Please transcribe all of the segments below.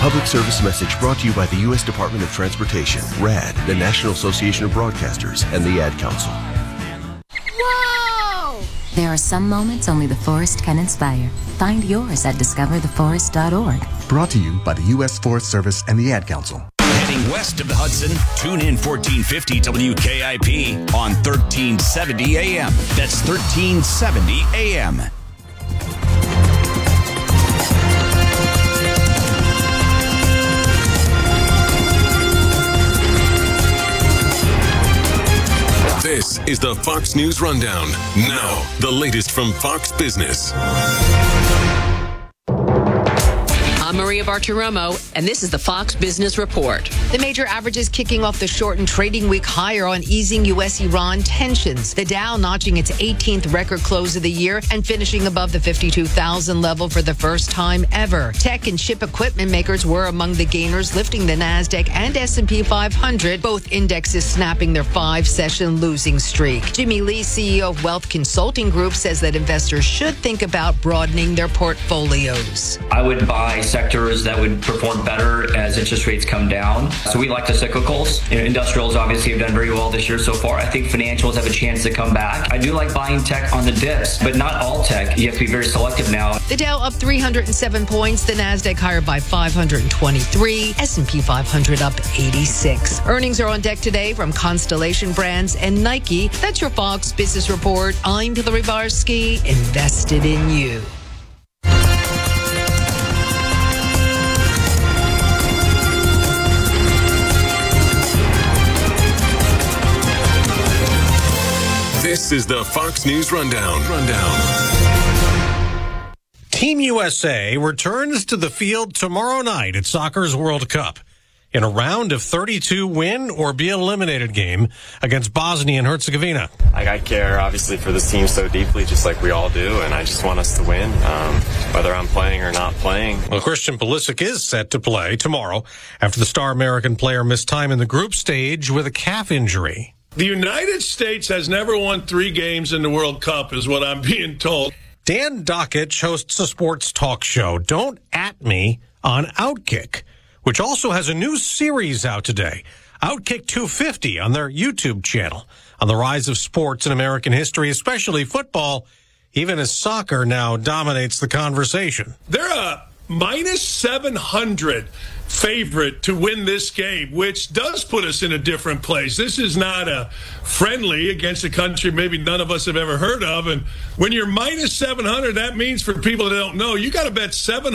public service message brought to you by the U.S. Department of Transportation, RAD, the National Association of Broadcasters, and the Ad Council. Whoa! There are some moments only the forest can inspire. Find yours at discovertheforest.org. Brought to you by the U.S. Forest Service and the Ad Council. Heading west of the Hudson, tune in 1450 WKIP on 1370 AM. That's 1370 AM. This is the Fox News Rundown. Now, the latest from Fox Business. I'm Maria Bartiromo, and this is the Fox Business Report. The major averages kicking off the shortened trading week higher on easing U.S.-Iran tensions. The Dow notching its 18th record close of the year and finishing above the 52,000 level for the first time ever. Tech and chip equipment makers were among the gainers, lifting the NASDAQ and S&P 500, both indexes snapping their 5-session losing streak. Jimmy Lee, CEO of Wealth Consulting Group, says that investors should think about broadening their portfolios. I would buy sectors that would perform better as interest rates come down. So we like the cyclicals. Industrials obviously have done very well this year so far. I think financials have a chance to come back. I do like buying tech on the dips, but not all tech. You have to be very selective now. The Dow up 307 points, the NASDAQ higher by 523, S&P 500 up 86. Earnings are on deck today from Constellation Brands and Nike. That's your Fox Business Report. I'm Hillary Barsky, invested in you. This is the Fox News Rundown. Team USA returns to the field tomorrow night at Soccer's World Cup in a round of 32 win or be eliminated game against Bosnia and Herzegovina. I care, obviously, for this team so deeply, just like we all do, and I just want us to win, whether I'm playing or not playing. Well, Christian Pulisic is set to play tomorrow after the star American player missed time in the group stage with a calf injury. The United States has never won 3 games in the World Cup, is what I'm being told. Dan Dockich hosts a sports talk show, Don't At Me, on Outkick, which also has a new series out today, Outkick 250, on their YouTube channel, on the rise of sports in American history, especially football, even as soccer now dominates the conversation. They're a minus 700 favorite to win this game, which does put us in a different place. This is not a friendly against a country maybe none of us have ever heard of. And when you're minus 700, that means, for people that don't know, you got to bet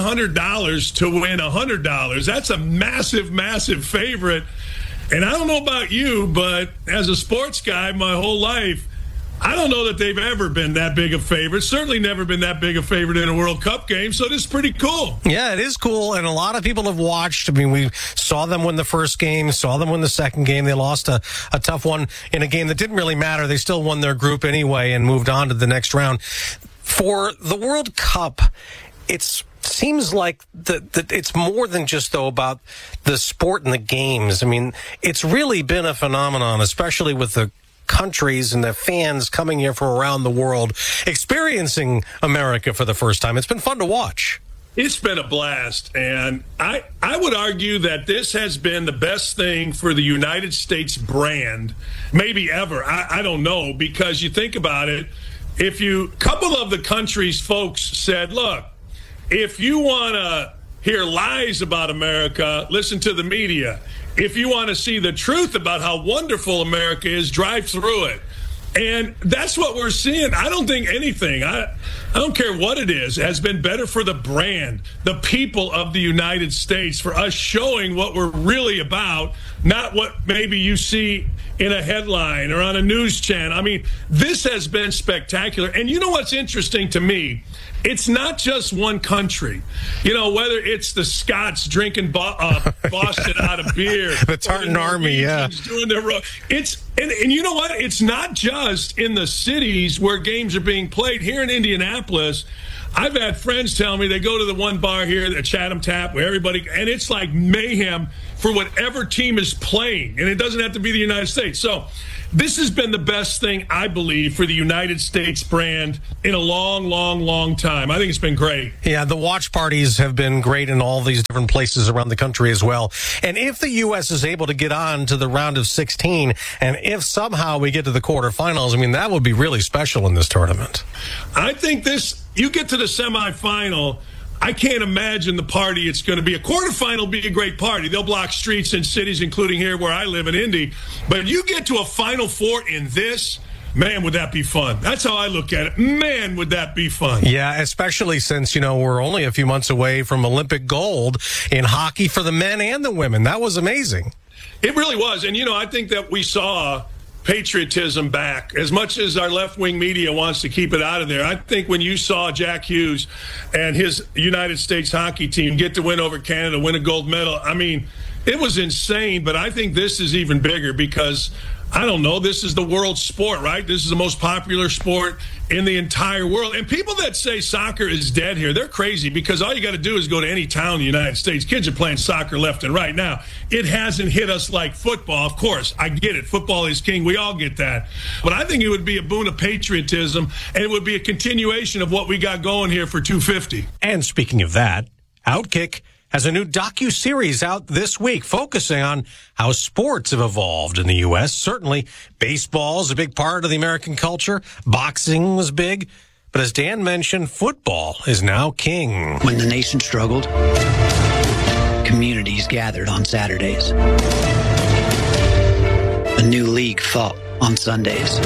$700 to win $100. That's a massive, massive favorite. And I don't know about you, but as a sports guy my whole life, I don't know that they've ever been that big a favorite. Certainly never been that big a favorite in a World Cup game. So this is pretty cool. Yeah, it is cool. And a lot of people have watched. I mean, we saw them win the first game, saw them win the second game. They lost a tough one in a game that didn't really matter. They still won their group anyway and moved on to the next round. For the World Cup, it seems like that it's more than just, though, about the sport and the games. I mean, it's really been a phenomenon, especially with the countries and the fans coming here from around the world, experiencing America for the first time. It's been fun to watch. It's been a blast, and I would argue that this has been the best thing for the United States brand, maybe ever. I don't know, because you think about it, a couple of the country's folks said, look, if you want to hear lies about America, listen to the media. If you want to see the truth about how wonderful America is, drive through it. And that's what we're seeing. I don't think anything, I don't care what it is, has been better for the brand, the people of the United States, for us showing what we're really about, not what maybe you see in a headline or on a news channel. I mean, this has been spectacular. And you know what's interesting to me? It's not just one country. You know, whether it's the Scots drinking Boston out of beer. The Tartan Army, yeah. Doing their and you know what? It's not just in the cities where games are being played. Here in Indianapolis, I've had friends tell me they go to the one bar here, the Chatham Tap, where everybody, and it's like mayhem for whatever team is playing, and it doesn't have to be the United States. So this has been the best thing, I believe, for the United States brand in a long, long, long time. I think it's been great. Yeah, the watch parties have been great in all these different places around the country as well. And if the U.S. is able to get on to the round of 16, and if somehow we get to the quarterfinals, I mean, that would be really special in this tournament. I think you get to the semifinal, I can't imagine the party it's going to be. A quarterfinal will be a great party. They'll block streets in cities, including here where I live in Indy. But if you get to a Final Four in this, man, would that be fun. That's how I look at it. Man, would that be fun. Yeah, especially since, we're only a few months away from Olympic gold in hockey for the men and the women. That was amazing. It really was. And, I think that we saw patriotism back. As much as our left-wing media wants to keep it out of there, I think when you saw Jack Hughes and his United States hockey team get to win over Canada, win a gold medal, I mean, it was insane. But I think this is even bigger because, I don't know, this is the world sport, right? This is the most popular sport in the entire world. And people that say soccer is dead here, they're crazy, because all you got to do is go to any town in the United States. Kids are playing soccer left and right. Now, it hasn't hit us like football. Of course, I get it. Football is king. We all get that. But I think it would be a boon of patriotism, and it would be a continuation of what we got going here for 250. And speaking of that, Outkick has a new docu-series out this week focusing on how sports have evolved in the U.S. Certainly, baseball is a big part of the American culture. Boxing was big. But as Dan mentioned, football is now king. When the nation struggled, communities gathered on Saturdays. A new league fought on Sundays.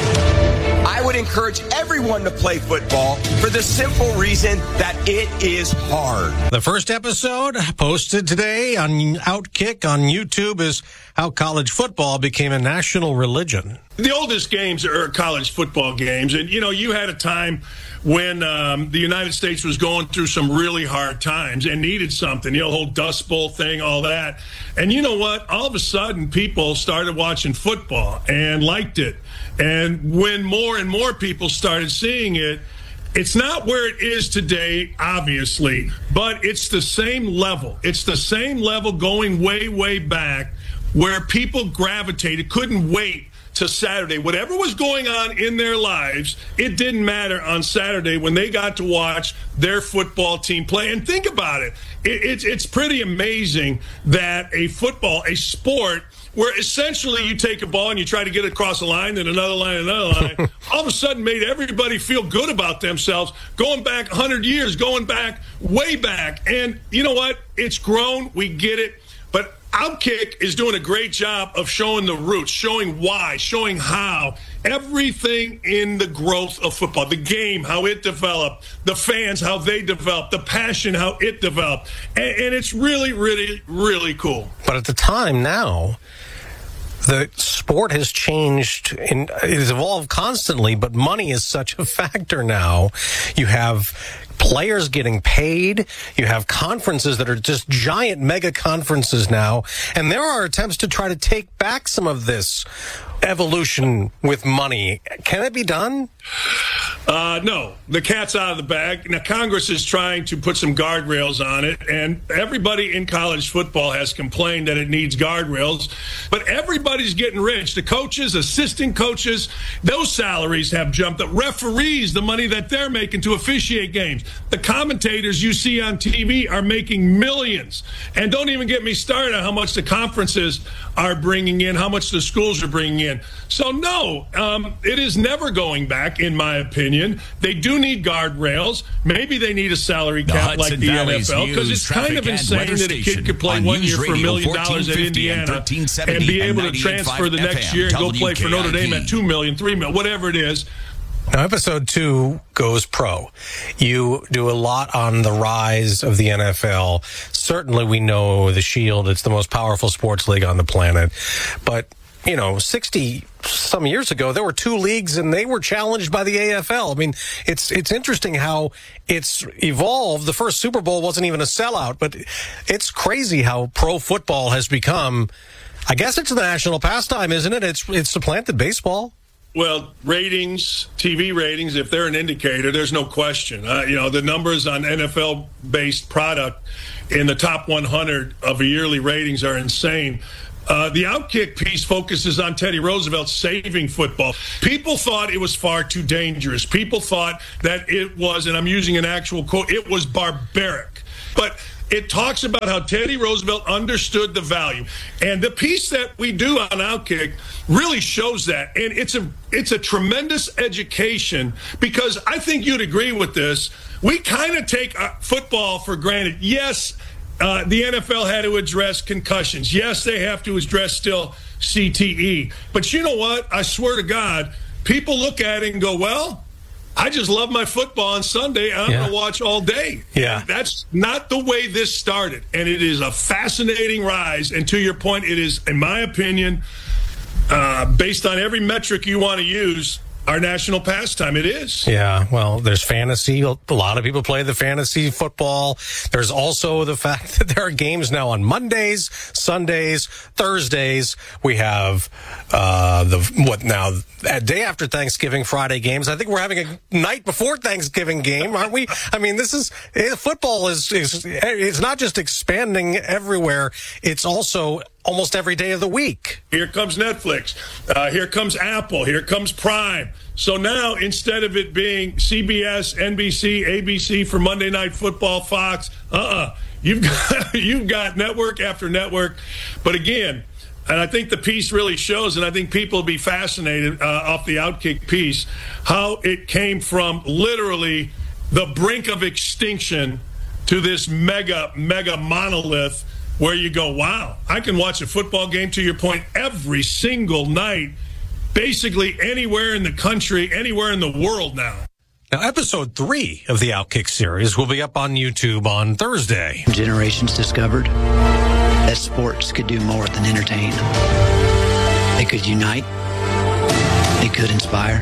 I would encourage everyone to play football for the simple reason that it is hard. The first episode posted today on Outkick on YouTube is how college football became a national religion. The oldest games are college football games. And, you had a time when the United States was going through some really hard times and needed something, the whole Dust Bowl thing, all that. And you know what? All of a sudden, people started watching football and liked it. And when more and more people started seeing it, it's not where it is today, obviously, but it's the same level. It's the same level going way, way back where people gravitated, couldn't wait to Saturday. Whatever was going on in their lives, it didn't matter on Saturday when they got to watch their football team play. And think about it. It's pretty amazing that a sport where essentially you take a ball and you try to get it across a line, then another line, all of a sudden made everybody feel good about themselves, going back 100 years, going back, way back. And you know what? It's grown. We get it. But Outkick is doing a great job of showing the roots, showing why, showing how, everything in the growth of football, the game, how it developed, the fans, how they developed, the passion, how it developed. And it's really, really, really cool. But at the time now, the sport has changed. It has evolved constantly, but money is such a factor now. You have players getting paid. You have conferences that are just giant mega conferences now. And there are attempts to try to take back some of this evolution with money. Can it be done? No, the cat's out of the bag. Now, Congress is trying to put some guardrails on it, and everybody in college football has complained that it needs guardrails, but everybody's getting rich. The coaches, assistant coaches, those salaries have jumped up. Referees, the money that they're making to officiate games. The commentators you see on TV are making millions. And don't even get me started on how much the conferences are bringing in, how much the schools are bringing in. So, no, it is never going back, in my opinion. They do need guardrails. Maybe they need a salary cap like the NFL, because it's kind of insane that a kid could play 1 year for $1 million at Indiana and be able to transfer the next year and go play for Notre Dame at $2 million, $3 million, whatever it is. Now, episode 2 goes pro. You do a lot on the rise of the NFL. Certainly, we know the Shield. It's the most powerful sports league on the planet. But 60-some years ago, there were 2 leagues, and they were challenged by the AFL. I mean, it's interesting how it's evolved. The first Super Bowl wasn't even a sellout, but it's crazy how pro football has become. I guess it's the national pastime, isn't it? It's supplanted baseball. Well, ratings, TV ratings, if they're an indicator, there's no question. The numbers on NFL-based product in the top 100 of yearly ratings are insane. The Outkick piece focuses on Teddy Roosevelt saving football. People thought it was far too dangerous. People thought that it was, and I'm using an actual quote, it was barbaric. But it talks about how Teddy Roosevelt understood the value. And the piece that we do on Outkick really shows that. And it's a tremendous education, because I think you'd agree with this. We kind of take football for granted. Yes, the NFL had to address concussions. Yes, they have to address still CTE. But you know what? I swear to God, people look at it and go, well, I just love my football on Sunday. I'm going to watch all day. Yeah. That's not the way this started. And it is a fascinating rise. And to your point, it is, in my opinion, based on every metric you want to use, our national pastime. It is. Yeah, well, there's fantasy. A lot of people play the fantasy football. There's also the fact that there are games now on Mondays, Sundays, Thursdays. We have a day after Thanksgiving, Friday games. I think we're having a night before Thanksgiving game, aren't we? I mean, football is it's not just expanding everywhere. It's also almost every day of the week. Here comes Netflix. Here comes Apple. Here comes Prime. So now, instead of it being CBS, NBC, ABC for Monday Night Football, Fox, you've got network after network. But again, and I think the piece really shows, and I think people will be fascinated off the Outkick piece, how it came from literally the brink of extinction to this mega monolith, where you go, wow, I can watch a football game, to your point, every single night, basically anywhere in the country, anywhere in the world now. Now, episode 3 of the Outkick series will be up on YouTube on Thursday. Generations discovered that sports could do more than entertain. They could unite. They could inspire.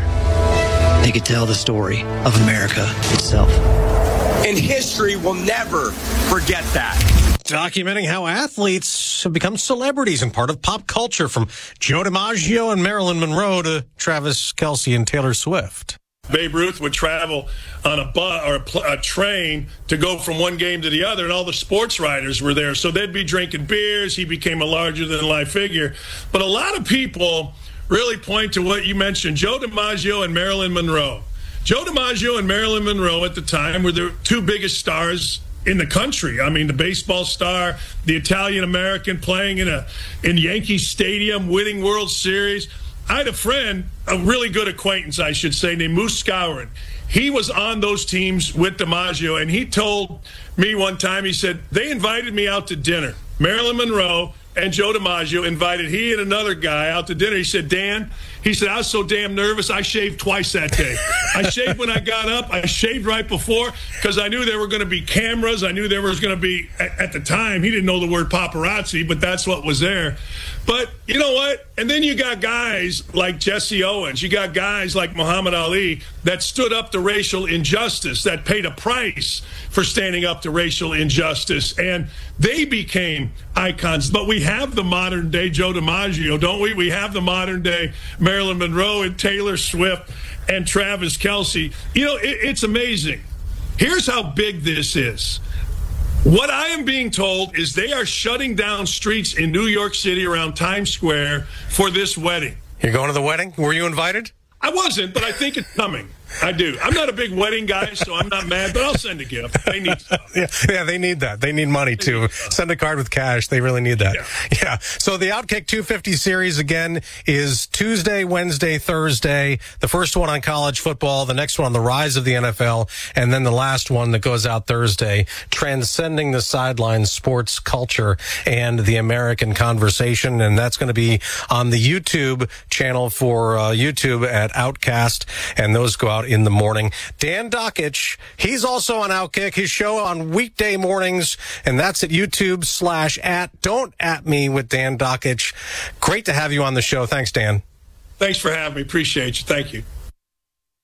They could tell the story of America itself. And history will never forget that. Documenting how athletes have become celebrities and part of pop culture, from Joe DiMaggio and Marilyn Monroe to Travis Kelce and Taylor Swift. Babe Ruth would travel on a bus or a train to go from one game to the other, and all the sports writers were there. So they'd be drinking beers. He became a larger-than-life figure. But a lot of people really point to what you mentioned, Joe DiMaggio and Marilyn Monroe. Joe DiMaggio and Marilyn Monroe at the time were the two biggest stars in the country. I mean, the baseball star, the Italian-American playing in Yankee Stadium, winning World Series. I had a friend, a really good acquaintance, I should say, named Moose Scourin. He was on those teams with DiMaggio, and he told me one time, he said, they invited me out to dinner. Marilyn Monroe and Joe DiMaggio invited he and another guy out to dinner. He said, Dan, he said, I was so damn nervous, I shaved twice that day. I shaved when I got up. I shaved right before, because I knew there were going to be cameras. I knew there was going to be, at the time, he didn't know the word paparazzi, but that's what was there. But you know what? And then you got guys like Jesse Owens. You got guys like Muhammad Ali that stood up to racial injustice, that paid a price for standing up to racial injustice. And they became icons. But we have the modern day Joe DiMaggio, don't we? We have the modern day Marilyn Monroe and Taylor Swift and Travis Kelce. You know, it's amazing. Here's how big this is. What I am being told is they are shutting down streets in New York City around Times Square for this wedding. You're going to the wedding? Were you invited? I wasn't, but I think it's coming. I do. I'm not a big wedding guy, so I'm not mad, but I'll send a gift. They need stuff. Yeah, they need that. They need money to send a card with cash. They really need that. Yeah. So the Outkick 250 series, again, is Tuesday, Wednesday, Thursday. The first one on college football, the next one on the rise of the NFL, and then the last one that goes out Thursday, transcending the sidelines, sports culture, and the American conversation. And that's going to be on the YouTube channel for YouTube at Outcast, and those go out in the morning. Dan Dakich, he's also on Outkick, his show on weekday mornings, and that's at YouTube/@Don't@Me with Dan Dakich. Great to have you on the show. Thanks, Dan. Thanks for having me. Appreciate you. Thank you.